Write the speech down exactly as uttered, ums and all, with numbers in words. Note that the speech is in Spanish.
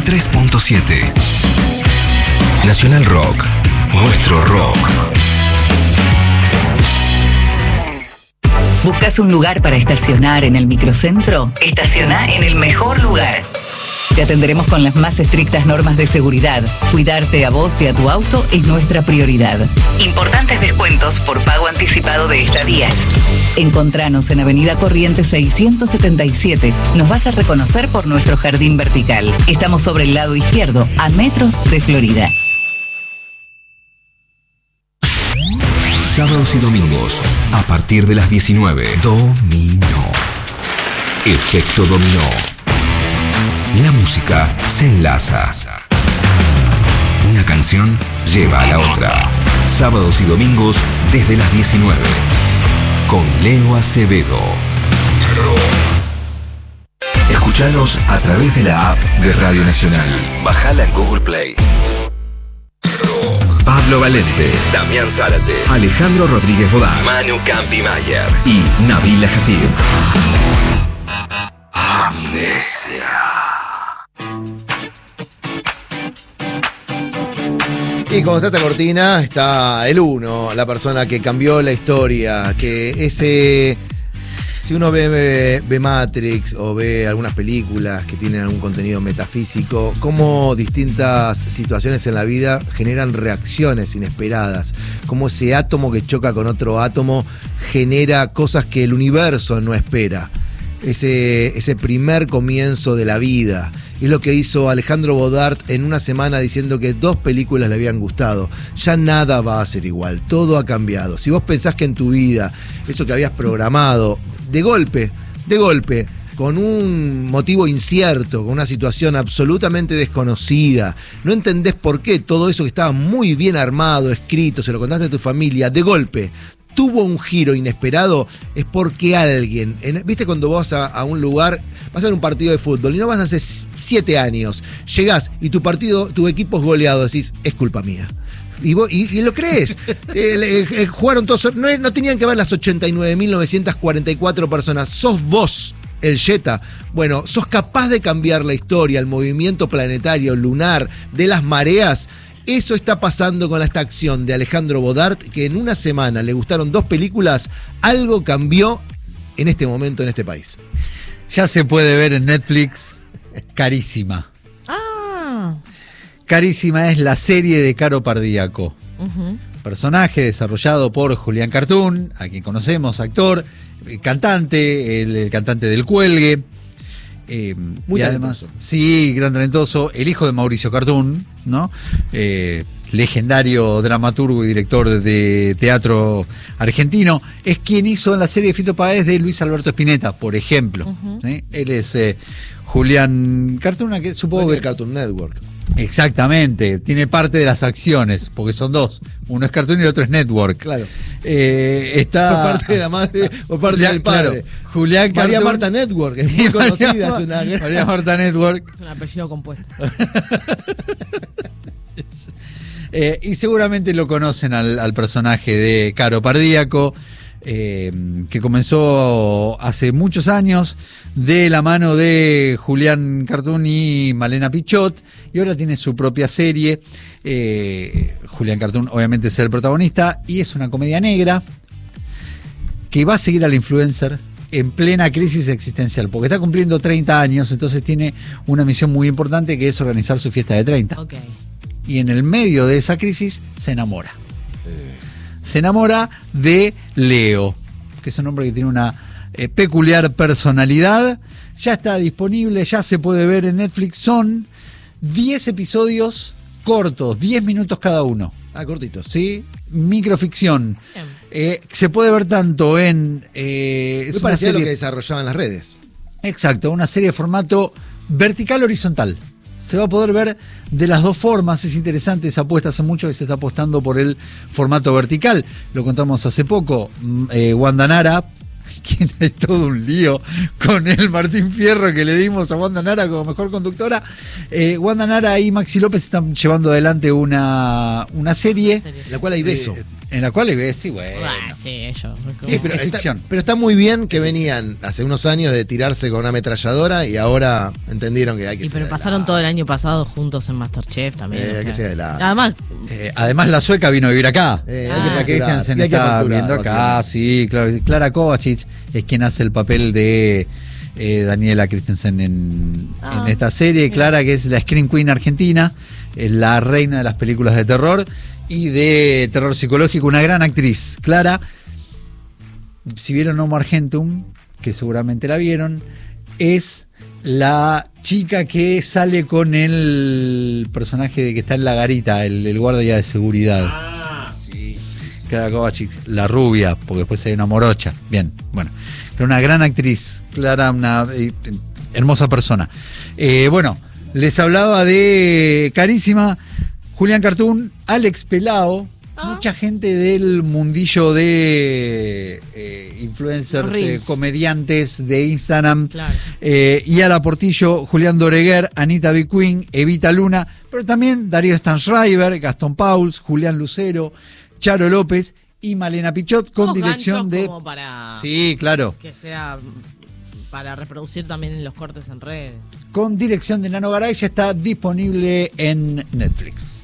noventa y tres punto siete. Nacional Rock, nuestro rock. ¿Buscas un lugar para estacionar en el microcentro? Estaciona en el mejor lugar. Te atenderemos con las más estrictas normas de seguridad. Cuidarte a vos y a tu auto es nuestra prioridad. Importantes descuentos por pago anticipado de estadías. Encontranos en Avenida Corrientes seiscientos setenta y siete. Nos vas a reconocer por nuestro jardín vertical. Estamos sobre el lado izquierdo, a metros de Florida. Sábados y domingos, a partir de las diecinueve. Dominó. Efecto dominó. La música se enlaza. Una canción lleva a la otra. Sábados y domingos desde las diecinueve. Con Leo Acevedo. Escuchanos a través de la app de Radio Nacional. Bajala en Google Play. Pablo Valente, Damián Zárate, Alejandro Rodríguez Bodán, Manu Campi Mayer y Nabila Jatib. Amnesia. Y como está esta cortina, está el uno, la persona que cambió la historia, que ese... Si uno ve, ve, ve Matrix o ve algunas películas que tienen algún contenido metafísico, cómo distintas situaciones en la vida generan reacciones inesperadas, cómo ese átomo que choca con otro átomo genera cosas que el universo no espera. Ese, ese primer comienzo de la vida. Es lo que hizo Alejandro Bodart en una semana diciendo que dos películas le habían gustado. Ya nada va a ser igual, todo ha cambiado. Si vos pensás que en tu vida, eso que habías programado, de golpe, de golpe, con un motivo incierto, con una situación absolutamente desconocida, no entendés por qué todo eso que estaba muy bien armado, escrito, se lo contaste a tu familia, de golpe tuvo un giro inesperado, es porque alguien, en, viste cuando vas a, a un lugar, vas a ver un partido de fútbol y no vas hace siete años, llegás y tu partido, tu equipo es goleado, decís, es culpa mía. Y, vos, y, y lo crees. eh, eh, jugaron todos, no, no tenían que ver las ochenta y nueve mil novecientas cuarenta y cuatro personas, sos vos el Jetta. Bueno, sos capaz de cambiar la historia, el movimiento planetario, lunar, de las mareas. Eso está pasando con esta acción de Alejandro Bodart, que en una semana le gustaron dos películas, algo cambió en este momento en este país. Ya se puede ver en Netflix, Carísima. Ah. Carísima es la serie de Caro Pardíaco. Uh-huh. Personaje desarrollado por Julián Cartoon, a quien conocemos, actor, cantante, el, el cantante del Cuelgue. Eh, Muy y talentoso. además, sí, gran talentoso, el hijo de Mauricio Cartoon, ¿no? Eh, legendario dramaturgo y director de teatro argentino, es quien hizo la serie de Fito Páez de Luis Alberto Spinetta, por ejemplo. Uh-huh. ¿Sí? Él es eh, Julián Cartoon, que supongo que... el Cartoon Network. Exactamente, tiene parte de las acciones, porque son dos, uno es Cartoon y el otro es Network. Claro. Eh, está... Por parte de la madre, por parte Julián, del padre. Claro, Julián María Cartoon, Marta Network, es muy conocida. María, es una... María Marta Network. Es un apellido compuesto. eh, y seguramente lo conocen al, al personaje de Caro Pardíaco, eh, que comenzó hace muchos años de la mano de Julián Cartoon y Malena Pichot, y ahora tiene su propia serie. eh, Julián Cartoon obviamente es el protagonista, y es una comedia negra que va a seguir al influencer en plena crisis existencial, porque está cumpliendo treinta años, entonces tiene una misión muy importante, que es organizar su fiesta de treinta. Ok. Y en el medio de esa crisis se enamora. Se enamora de Leo, que es un hombre que tiene una eh, peculiar personalidad. Ya está disponible, ya se puede ver en Netflix. Son diez episodios cortos, diez minutos cada uno. Ah, cortitos. ¿Sí? Microficción. Eh, se puede ver tanto en... Eh, es Muy una parecido a lo serie... que desarrollaban las redes. Exacto, una serie de formato vertical horizontal. Se va a poder ver de las dos formas, es interesante, esa apuesta hace mucho que se está apostando por el formato vertical. Lo contamos hace poco, eh, Wanda Nara, quien es todo un lío con el Martín Fierro que le dimos a Wanda Nara como mejor conductora. Eh, Wanda Nara y Maxi López están llevando adelante una, una serie. En la cual hay beso. Eh, En la cual le ves, sí, bueno. Ah, sí, ellos. Sí, pero, es está, ficción. pero está muy bien que venían hace unos años de tirarse con una ametralladora y ahora entendieron que hay que Y ser pero de pasaron la- todo el año pasado juntos en Masterchef también. Eh, o hay que sea. ser de la- Además, Eh, además, la sueca vino a vivir acá. Eh, hay que La facturar, Christiansen y hay que está facturar, viendo acá, básicamente. sí, claro. Clara Kovacic es quien hace el papel de eh, Daniela Christensen en, Ah, en esta serie. mira. Clara, que es la Scream Queen argentina, es la reina de las películas de terror y de terror psicológico, una gran actriz. Clara, si vieron Homo Argentum, que seguramente la vieron, es la chica que sale con el personaje de que está en la garita, el, el guardia de seguridad. Ah, sí. Clara Kovacic, la rubia, porque después hay una morocha. Bien, bueno. Pero una gran actriz, Clara, una eh, hermosa persona. Eh, bueno, les hablaba de Carísima, Julián Cartoon, Alex Pelao, Ah. mucha gente del mundillo de eh, influencers, Los eh, reels. comediantes de Instagram. Claro. Eh, Yara Portillo, Julián Doreguer, Anita B. Queen, Evita Luna, pero también Darío Stanschreiber, Gastón Pauls, Julián Lucero, Charo López y Malena Pichot, con Unos dirección ganchos de... como para Sí, claro. que sea para reproducir también los cortes en redes. Con dirección de Nano Garay, ya está disponible en Netflix.